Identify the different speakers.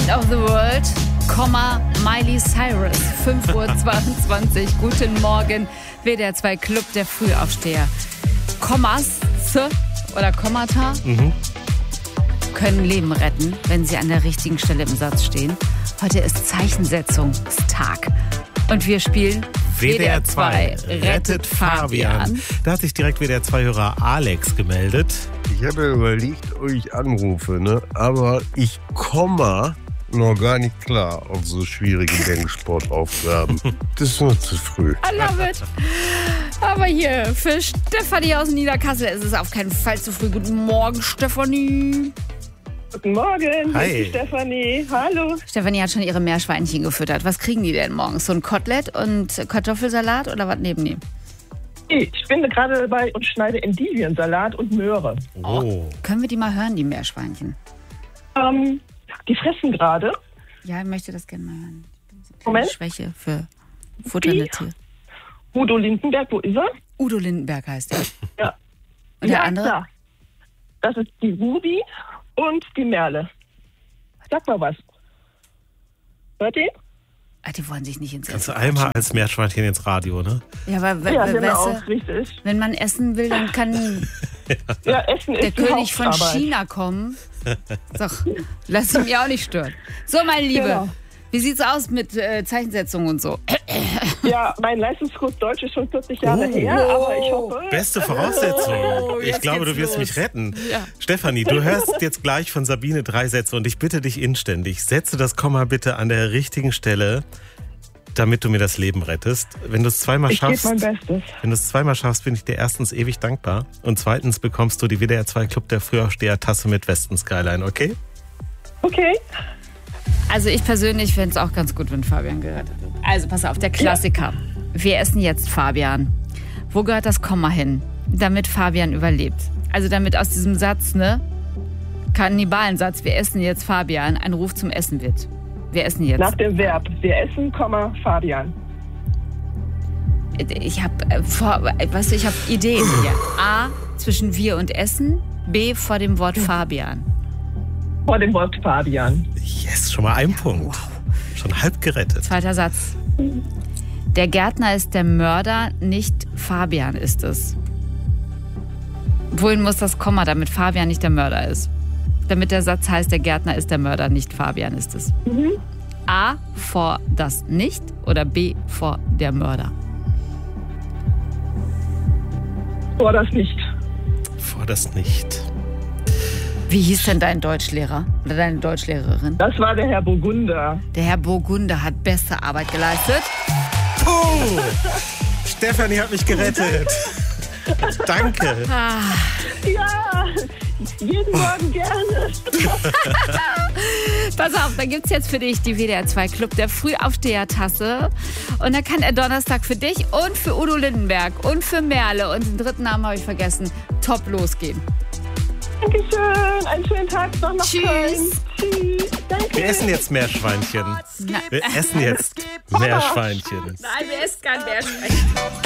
Speaker 1: End of the World, Miley Cyrus, 5:22 Uhr. Guten Morgen, WDR 2 Club der Frühaufsteher. Kommas oder Kommata können Leben retten, wenn sie an der richtigen Stelle im Satz stehen. Heute ist Zeichensetzungstag. Und wir spielen
Speaker 2: WDR 2 rettet Fabian. Da hat sich direkt WDR 2-Hörer Alex gemeldet.
Speaker 3: Ich habe überlegt, ob ich anrufe, aber ich komme noch gar nicht klar auf so schwierige Denksportaufgaben. Das ist noch zu früh.
Speaker 1: I love it. Aber hier, für Stefanie aus Niederkassel ist es auf keinen Fall zu früh. Guten Morgen, Stefanie.
Speaker 4: Guten Morgen,
Speaker 2: Hi.
Speaker 4: hier ist die Stefanie. Hallo.
Speaker 1: Stefanie hat schon ihre Meerschweinchen gefüttert. Was kriegen die denn morgens? So ein Kotelett und Kartoffelsalat oder was neben dem?
Speaker 4: Ich bin gerade dabei und schneide Endiviensalat und Möhre.
Speaker 2: Oh.
Speaker 1: Können wir die mal hören, die Meerschweinchen?
Speaker 4: Die fressen gerade.
Speaker 1: Ja, ich möchte das gerne mal hören.
Speaker 4: Moment.
Speaker 1: Schwäche für futternde Tiere.
Speaker 4: Udo Lindenberg, wo ist er?
Speaker 1: Udo Lindenberg heißt er.
Speaker 4: Ja.
Speaker 1: Und der
Speaker 4: Ja,
Speaker 1: andere?
Speaker 4: klar. Das ist die Ruby und die Merle. Sag mal was. Hört ihr?
Speaker 1: Ah, die wollen sich nicht ins
Speaker 2: Kannst du
Speaker 1: Essen
Speaker 2: einmal als Meerschweinchen ins Radio, ne?
Speaker 1: Ja, aber
Speaker 4: Ja, genau,
Speaker 1: weißt du,
Speaker 4: richtig.
Speaker 1: wenn man essen will, dann kann
Speaker 4: Ja, Essen
Speaker 1: der
Speaker 4: ist die
Speaker 1: König von
Speaker 4: Hauptarbeit.
Speaker 1: China kommen. Doch, lass ihn mir auch nicht stören. So, meine Liebe,
Speaker 4: Genau.
Speaker 1: wie sieht's aus mit Zeichensetzung und so?
Speaker 4: Ja, mein Leistungskurs Deutsch ist schon 40 Jahre her, aber ich hoffe...
Speaker 2: Beste Voraussetzung. Ich
Speaker 1: jetzt
Speaker 2: glaube,
Speaker 1: geht's
Speaker 2: du wirst
Speaker 1: los.
Speaker 2: mich retten.
Speaker 1: Ja.
Speaker 2: Stefanie, du hörst jetzt gleich von Sabine 3 Sätze und ich bitte dich inständig, setze das Komma bitte an der richtigen Stelle, damit du mir das Leben rettest. Wenn du es zweimal
Speaker 4: Ich gebe
Speaker 2: schaffst,
Speaker 4: mein Bestes.
Speaker 2: wenn du es zweimal schaffst, bin ich dir erstens ewig dankbar und zweitens bekommst du die WDR 2 Club der Frühaufsteher-Tasse mit Westen Skyline, okay?
Speaker 4: Okay.
Speaker 1: Also ich persönlich fände es auch ganz gut, wenn Fabian gerettet wird. Also pass auf, der Klassiker. Wir essen jetzt Fabian. Wo gehört das Komma hin, damit Fabian überlebt? Also damit aus diesem Satz, Kannibalensatz, wir essen jetzt Fabian, ein Ruf zum Essen wird. Wir essen jetzt.
Speaker 4: Nach dem Verb. Wir essen, Fabian.
Speaker 1: Ich habe ich habe Ideen hier. A, zwischen wir und Essen. B, vor dem Wort Fabian.
Speaker 4: Vor dem Wort Fabian.
Speaker 2: Yes, schon mal ein Punkt. Schon halb gerettet.
Speaker 1: Zweiter Satz. Der Gärtner ist der Mörder, nicht Fabian ist es. Wohin muss das Komma, damit Fabian nicht der Mörder ist? Damit der Satz heißt, der Gärtner ist der Mörder, nicht Fabian ist es. A, vor das nicht oder B, vor der Mörder?
Speaker 4: Vor das nicht.
Speaker 2: Vor das nicht.
Speaker 1: Wie hieß denn dein Deutschlehrer oder deine Deutschlehrerin?
Speaker 4: Das war der Herr Burgunder.
Speaker 1: Der Herr Burgunder hat beste Arbeit geleistet.
Speaker 2: Puh! Stefanie hat mich gerettet. Danke.
Speaker 4: Ja, jeden Morgen gerne.
Speaker 1: Pass auf, da gibt's jetzt für dich die WDR 2 Club der Frühaufsteher-Tasse. Und da kann der Donnerstag für dich und für Udo Lindenberg und für Merle und den dritten Namen habe ich vergessen, top losgehen.
Speaker 4: Dankeschön. Einen schönen Tag noch nach
Speaker 1: Tschüss.
Speaker 4: Köln. Tschüss. Danke.
Speaker 2: Wir essen jetzt Meerschweinchen. Wir essen jetzt Meerschweinchen.
Speaker 1: Nein, wir essen kein Meerschweinchen.